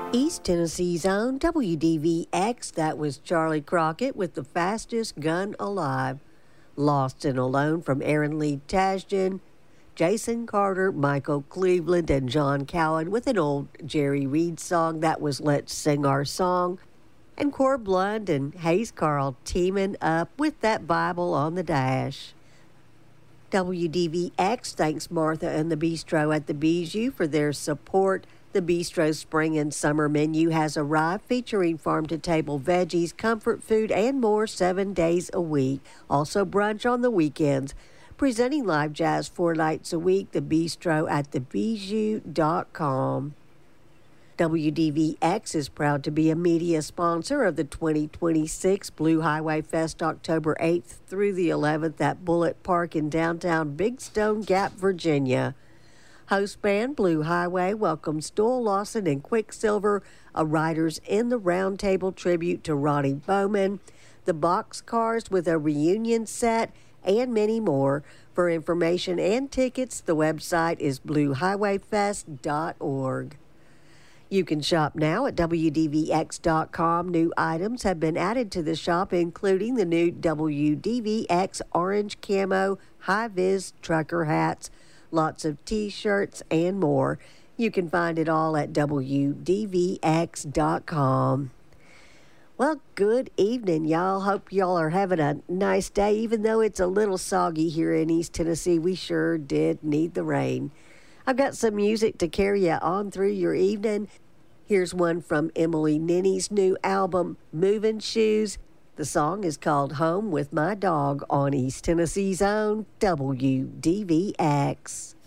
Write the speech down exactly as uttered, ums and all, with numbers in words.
East Tennessee's own W D V X, that was Charlie Crockett with The Fastest Gun Alive. Lost and Alone from Aaron Lee Tasjan, Jason Carter, Michael Cleveland, and John Cowan with an old Jerry Reed song, that was Let's Sing Our Song. And Cor Blund and Hayes Carl teaming up with That Bible on the Dash. W D V X thanks Martha and the Bistro at the Bijou for their support. The Bistro's spring and summer menu has arrived, featuring farm-to-table veggies, comfort food, and more seven days a week. Also brunch on the weekends. Presenting live jazz four nights a week, the Bistro at the bijou dot com. W D V X is proud to be a media sponsor of the twenty twenty-six Blue Highway Fest, October eighth through the eleventh at Bullitt Park in downtown Big Stone Gap, Virginia. Host band Blue Highway welcomes Doyle Lawson and Quicksilver, a Riders in the Round Table tribute to Ronnie Bowman, the Boxcars with a reunion set, and many more. For information and tickets, the website is blue highway fest dot org. You can shop now at W D V X dot com. New items have been added to the shop, including the new W D V X orange camo high-vis trucker hats, lots of t-shirts, and more. You can find it all at W D V X dot com. Well, good evening, y'all. Hope y'all are having a nice day. Even though it's a little soggy here in East Tennessee, we sure did need the rain. I've got some music to carry you on through your evening. Here's one from Emily Nenny's new album, Moving Shoes. The song is called Home with My Dog on East Tennessee's own W D V X.